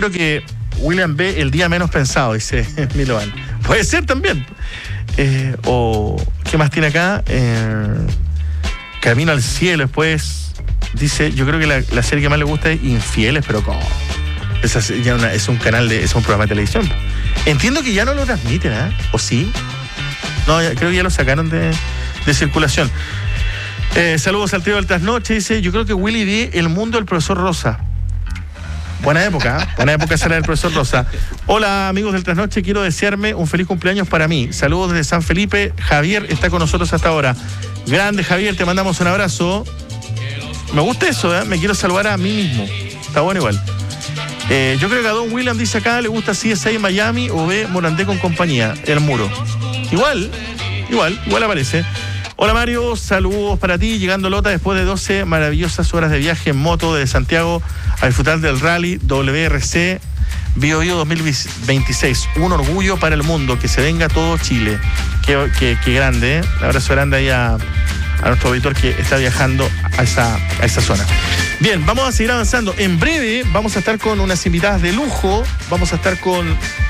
creo que William B. el día menos pensado, dice Milovan. Puede ser también. O, ¿qué más tiene acá? Camino al cielo, después dice, yo creo que la serie que más le gusta es Infieles, pero ¿cómo? Esa ya es un canal, es un programa de televisión. Entiendo que ya no lo transmiten, ¿eh? ¿O sí? No, creo que ya lo sacaron de circulación. Saludos al trío del trasnoche, dice, yo creo que Willy D. El mundo del profesor Rosa. Buena época será el profesor Rosa. Hola amigos del trasnoche, quiero desearme un feliz cumpleaños para mí. Saludos desde San Felipe, Javier está con nosotros hasta ahora. Grande Javier, te mandamos un abrazo. Me gusta eso, me quiero saludar a mí mismo. Está bueno igual. Yo creo que a Don William dice acá, le gusta CSI Miami o ve Morandé con compañía, El Muro. Igual aparece. Hola Mario, saludos para ti, llegando Lota después de 12 maravillosas horas de viaje en moto desde Santiago a disfrutar del rally WRC Bio Bio 2026. Un orgullo para el mundo, que se venga todo Chile. Qué grande, Un abrazo grande ahí a nuestro auditor que está viajando a esa zona. Bien, vamos a seguir avanzando. En breve vamos a estar con unas invitadas de lujo. Vamos a estar con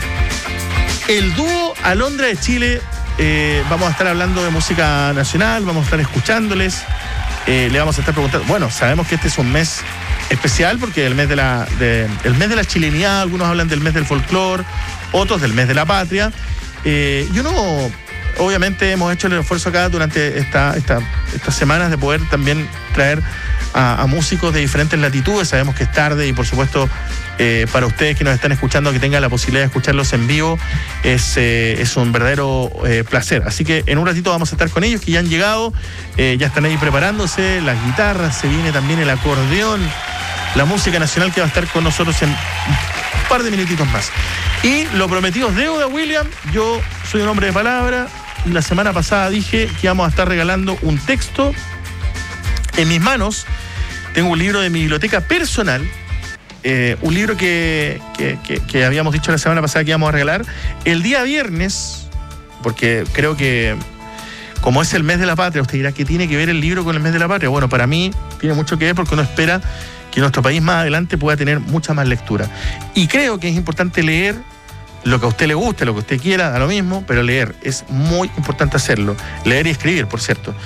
el dúo Alondra de Chile. Vamos a estar hablando de música nacional, vamos a estar escuchándoles, le vamos a estar preguntando. Bueno, sabemos que este es un mes especial porque el mes de la chilenidad, algunos hablan del mes del folclore, otros del mes de la patria. Y uno, obviamente, hemos hecho el esfuerzo acá durante estas semanas de poder también traer a músicos de diferentes latitudes. Sabemos que es tarde y, por supuesto, para ustedes que nos están escuchando, que tengan la posibilidad de escucharlos en vivo, es un verdadero placer. Así que en un ratito vamos a estar con ellos, que ya han llegado, ya están ahí preparándose, las guitarras, se viene también el acordeón, la música nacional que va a estar con nosotros en un par de minutitos más. Y lo prometido es deuda, William. Yo soy un hombre de palabra y la semana pasada dije que íbamos a estar regalando un texto. En mis manos tengo un libro de mi biblioteca personal, un libro que habíamos dicho la semana pasada que íbamos a regalar el día viernes, porque creo que como es el mes de la patria, usted dirá, ¿qué tiene que ver el libro con el mes de la patria? Bueno, para mí tiene mucho que ver porque uno espera que nuestro país más adelante pueda tener mucha más lectura. Y creo que es importante leer lo que a usted le guste, lo que usted quiera, da lo mismo, pero leer, es muy importante hacerlo. Leer y escribir, por cierto.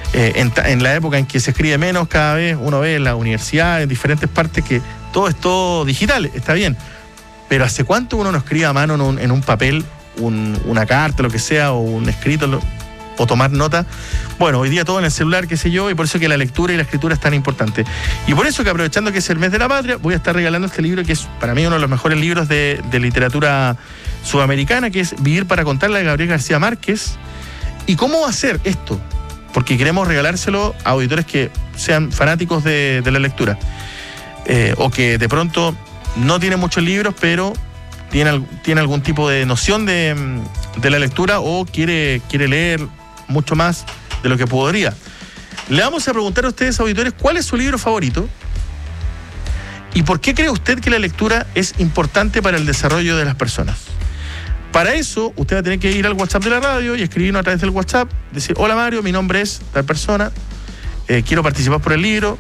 En la época en que se escribe menos, cada vez uno ve en la universidad, en diferentes partes, que todo es todo digital, está bien. Pero ¿hace cuánto uno no escribe a mano en un papel, una carta, lo que sea, o un escrito, o tomar nota? Bueno, hoy día todo en el celular, qué sé yo, y por eso que la lectura y la escritura es tan importante. Y por eso que, aprovechando que es el mes de la patria, voy a estar regalando este libro, que es para mí uno de los mejores libros de literatura sudamericana, que es Vivir para contarla, de Gabriel García Márquez. ¿Y cómo hacer esto? Porque queremos regalárselo a auditores que sean fanáticos de la lectura, o que de pronto no tienen muchos libros, pero tiene algún tipo de noción de la lectura, o quiere leer mucho más de lo que podría. Le vamos a preguntar a ustedes, auditores, ¿cuál es su libro favorito? ¿Y por qué cree usted que la lectura es importante para el desarrollo de las personas? Para eso, usted va a tener que ir al WhatsApp de la radio y escribirnos a través del WhatsApp, decir, hola Mario, mi nombre es tal persona, quiero participar por el libro,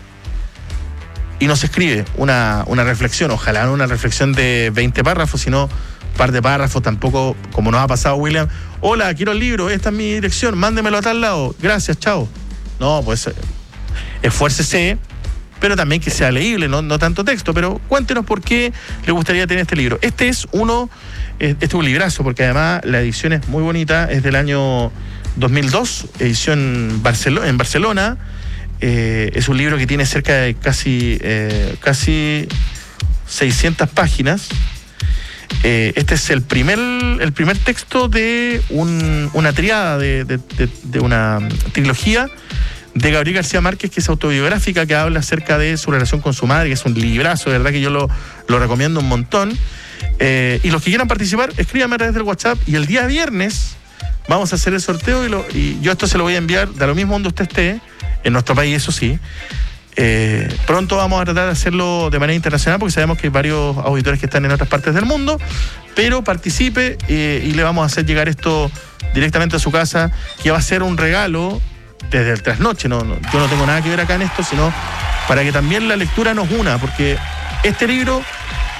y nos escribe una reflexión, ojalá no una reflexión de 20 párrafos, sino un par de párrafos, tampoco como nos ha pasado William, hola, quiero el libro, esta es mi dirección, mándemelo a tal lado, gracias, chao. No, pues esfuércese, pero también que sea leíble, no tanto texto, pero cuéntenos por qué le gustaría tener este libro. Este es un librazo, porque además la edición es muy bonita, es del año 2002, edición en Barcelona. Es un libro que tiene cerca de casi 600 páginas. Este es el primer texto de una triada, de una trilogía de Gabriel García Márquez, que es autobiográfica, que habla acerca de su relación con su madre, que es un librazo, de verdad que yo lo recomiendo un montón. Y los que quieran participar, escríbanme a través del WhatsApp, y el día viernes vamos a hacer el sorteo, y yo esto se lo voy a enviar de lo mismo donde usted esté, en nuestro país, eso sí. Pronto vamos a tratar de hacerlo de manera internacional, porque sabemos que hay varios auditores que están en otras partes del mundo, pero participe, y le vamos a hacer llegar esto directamente a su casa, que va a ser un regalo desde el trasnoche. Yo no tengo nada que ver acá en esto, sino para que también la lectura nos una, porque este libro